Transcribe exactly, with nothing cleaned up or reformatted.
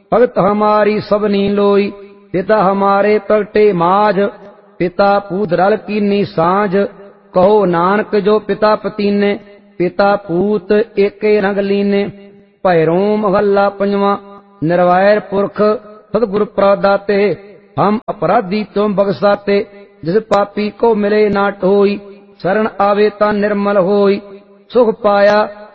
भगत हमारी सबनी लोई। पिता हमारे प्रगटे माज, पिता पूत रल कीनी सांझ। कहो नानक जो पिता पतीने, पिता पूत एके रंग लीने। भैरों महला पंजवा। निर्वैर पुरख सतगुर प्रदाते, हम अपराधी तुम बख्शाते। जिस पापी को मिले ना टोई, शरण आवे ता निर्मल होई। सुख पाया